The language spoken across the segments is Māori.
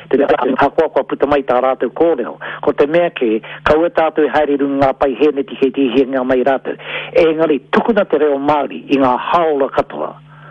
te hakoa kua puta mai tā rātou kōrero. Ko te mea ke, kaua tātou haere runga pai hene ti kei te hienga mai rātou. Engari, tukuna te reo Māori i ngā haola katoa.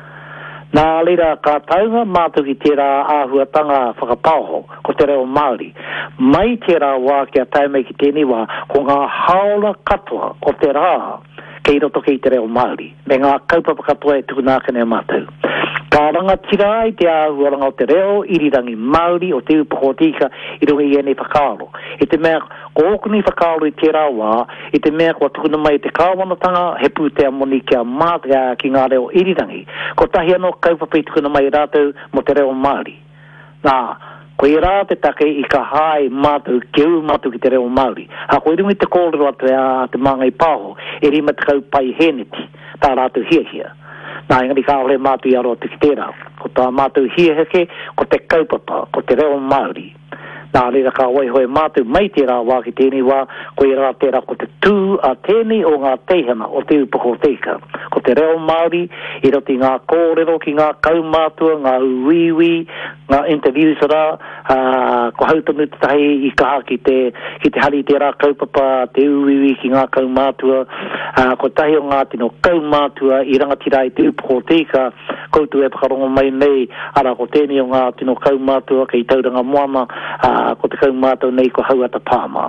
Nā lera ka taunga mātou ki tērā āhuatanga whakapāho, ko te reo Māori. Mai tērā wā kia taumai ki tēnei wā, ko ngā haola katoa o te rā, kei roto kei te reo Māori. Me ngā kaupapa katoa e tukuna ake nei mātou. Ka rangatira ai te āhuaranga o te reo, irirangi Māori o te upoko tika, i runga i ene whakaaro. E te mea, ko okuni whakaaro i tērā wā, i te mea kua tukuna mai te kāwanatanga, he pūtea moni kia mātia ki ngā reo irirangi. Ko tahi anō kaupapa i tukuna mai rātou mo te reo Māori. Nā, ko i rā te take i ka hae mātou, keu mātou ki te reo Māori. Ha ko i rungi te kōrero atu a te māngai pāho, e rima te kau pai heneti, tā rātou hia. Nā, ingari ka ole mātou i aroa te ki tērā. Ko tā mātou hia heke, ko te kaupapa, ko te reo Māori. Nā, reira ka waihoe mātou mai tērā wā ki tēnei wā, ko i rā tērā ko te tū a tēnei o ngā teihana o te upoko teika. Ko te reo Māori, i roti ngā kōrero ki ngā kaumātua, ngā uiwi, ngā interviews rā, ko hautonu te tahi i kaha ki te hari tērā kaupapa, te uiwi ki ngā kaumātua, ko tahi o ngā tino kaumātua i rangatira i te upoko teika, koutu e pakarongo mai nei, ara ko tēnei o ngā tino kaumātua, kei tauranga moana, ko te kaumātua nei ko hauata pāma.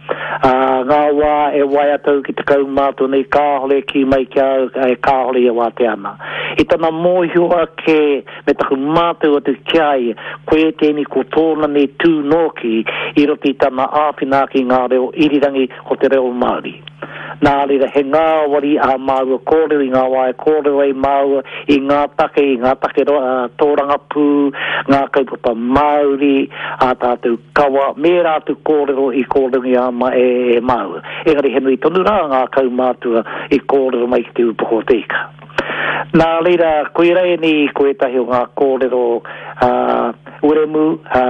Ngā wā e wai atau ki te kaumātua nei kāhole ki mai kia e kāhole e wā te ana. I tana mōhioa ke me taku mātua tu kiai, koe tēni ko tōna nei tū nōki, i roti tana āwhina ki ngā reo irirangi o te reo Māori. Nā reira he ngā wari a māua kōrero i ngā wae kōrero ai māua i ngā take tōranga pū, ngā kaupapa Māori, a tātou kawa, me rātou kōrero i kōrero i ama e māua. Engari he nui tonu rā ngā kaumātua i kōrero mai ki te upoko teika. Nā reira, koe rei ni koe tahi o ngā kōrero uremu,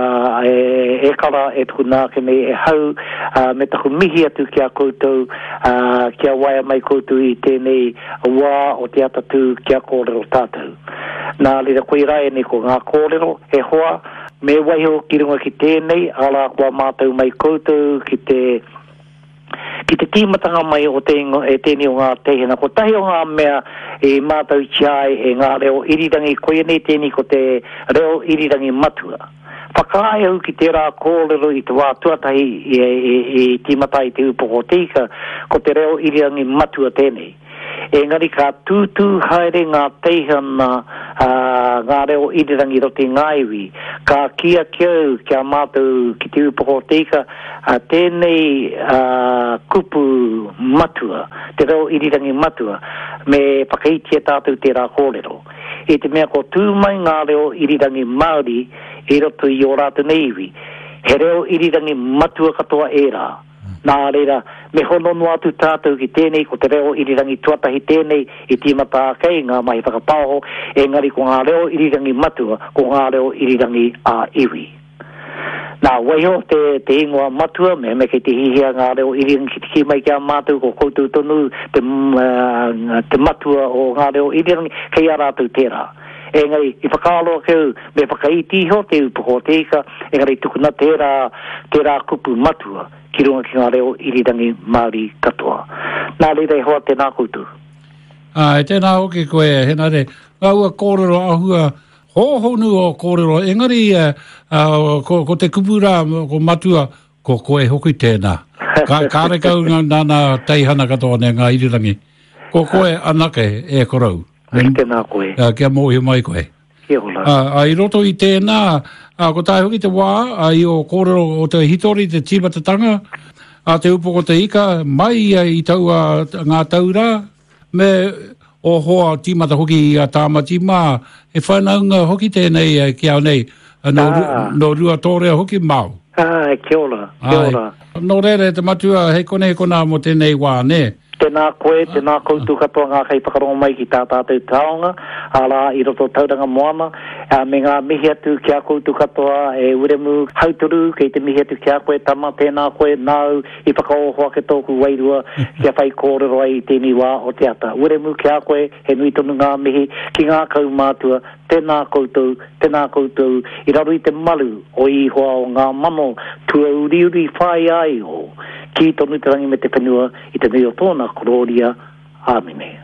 e kara e tuku nāke me e hau, me taku mihi atu kia koutou, kia waia mai koutou i tēnei wā o te atatu kia kōrero tātou. Nā reira, koe rei ni ko ngā kōrero e hoa, me waiho ki runga ki tēnei, ala kua mātou mai koutou ki te tīmatanga mai o tēnei o ngā teihana. Ko tahi o ngā mea e mātou tiai e ngā reo irirangi, koe nei tēnei ko te reo irirangi matua. Whakae au ki tērā kōrero i te wā tuatahi i tīmata i te upoko teika, ko te reo irirangi matua tēnei. Engari ka tūtū haere ngā teihana ngā reo irirangi roti ngāiwi, ka kia kiau kia mātou ki te upoko teika, tēnei kupu matua, te reo irirangi matua, me pakaitia tātou tērā kōrero. E te mea ko tūmai ngā reo irirangi Māori, e roto i o rātu neiwi, he reo irirangi matua katoa e rā. Nā reira, me honono atu tātou ki tēnei, ko te reo irirangi tuatahi tēnei, i tīmata kei ngā mahi whakapāho, engari ko ngā reo irirangi matua, ko ngā reo irirangi a iwi. Nā, waiho te ingoa matua, me kei te hihia ngā reo irirangi ki mai kia mātou, ko koutou tonu, te matua o ngā reo irirangi, kei a rātou tērā. Engari, i whakaaloa keu, me whakaitiho te upoko teika, engari tukuna tērā kupu matua, ki runga ki ngā reo irirangi Māori katoa. Nā reira e hoa tēnā koutou. Tēnā hoki koe, hena re, aua kōrero ahua, hōhonu o kōrero, engari ko te kupura, ko matua, ko koe hoki tēnā. Ka rekau nāna teihana katoa ne ngā irirangi. Ko koe anake e korau. Tēnā koe. Kia mōhio mai koe. Kia hola. I roto i tēnā, ko tāi hoki te wā, i o kōrero o te hitori, te tīmatatanga, te upoko te ika, mai i taua ngā taura, me o hoa tīmata hoki i a tāmati mā, e whanaunga hoki tēnei ki au nei, no rua tōrea hoki mau. Kia ora, kia ora. No rere te matua, he kone mo tēnei wā, ne? tēnā koe, tēnā koutou katoa ngā kai whakarongo mai ki tā tātou taonga, ala I roto tauranga moana, me ngā mihi atu kia koutou katoa e uremu hauturu, kei te mihi atu kia koe tama, tēnā koe nāu I whakaohoa ke tōku wairua, kia whai kōrero ai I tēni wā o te ata. Uremu kia koe, he nui tonu ngā mihi, ki ngā kaumātua, tēnā koutou, I raru I te malu o I hoa o ngā mano, tua uri whai ai o, ki tonu te rangi me te whenua, I te nui o tōna kororia, āmine.